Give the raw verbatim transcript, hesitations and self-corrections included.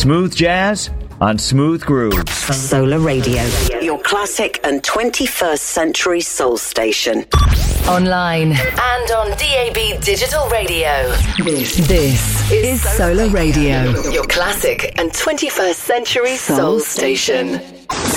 Smooth jazz on Smooth Grooves. Solar Radio, your classic and twenty-first century soul station. Online and on D A B digital radio. This, this is Solar Radio, your classic and twenty-first century soul, soul station.